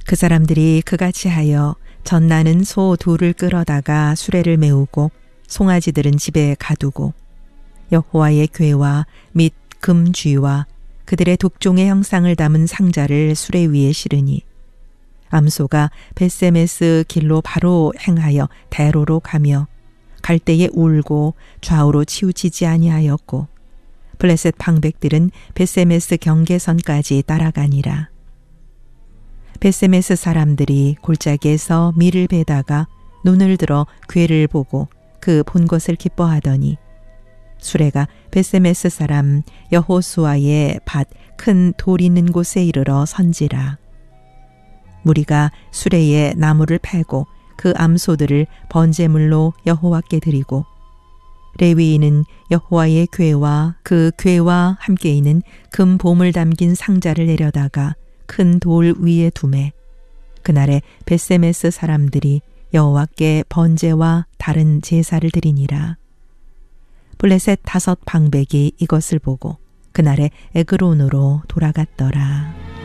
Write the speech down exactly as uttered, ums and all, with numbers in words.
그 사람들이 그같이 하여 젖나는 소 둘을 끌어다가 수레를 메우고 송아지들은 집에 가두고 여호와의 궤와 및 금쥐와 그들의 독종의 형상을 담은 상자를 수레 위에 실으니 암소가 벳세메스 길로 바로 행하여 대로로 가며 갈 때에 울고 좌우로 치우치지 아니하였고 블레셋 방백들은 벳세메스 경계선까지 따라가니라. 벳세메스 사람들이 골짜기에서 밀을 베다가 눈을 들어 궤를 보고 그 본 것을 기뻐하더니 수레가 벳세메스 사람 여호수아의 밭 큰 돌 있는 곳에 이르러 선지라. 무리가 수레에 나무를 패고 그 암소들을 번제물로 여호와께 드리고 레위인은 여호와의 궤와 그 궤와 함께 있는 금 보물 담긴 상자를 내려다가 큰 돌 위에 두매 그날에 벳세메스 사람들이 여호와께 번제와 다른 제사를 드리니라. 블레셋 다섯 방백이 이것을 보고 그날에 에그론으로 돌아갔더라.